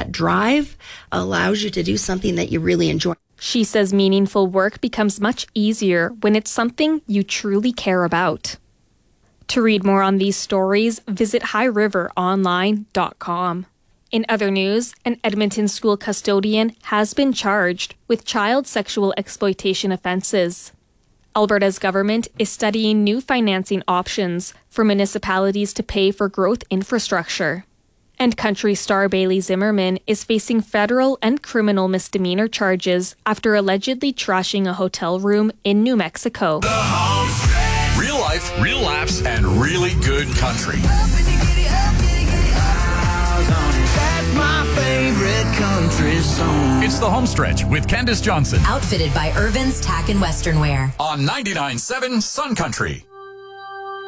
that drive allows you to do something that you really enjoy. She says meaningful work becomes much easier when it's something you truly care about. To read more on these stories, visit highriveronline.com. In other news, an Edmonton school custodian has been charged with child sexual exploitation offences. Alberta's government is studying new financing options for municipalities to pay for growth infrastructure. And country star Bailey Zimmerman is facing federal and criminal misdemeanor charges after allegedly trashing a hotel room in New Mexico. The Home Stretch. Real life, real laughs, and really good country. That's my favorite country song. It's The Home Stretch with Candace Johnson. Outfitted by Irvin's Tack and Western Wear. On 99.7 Sun Country.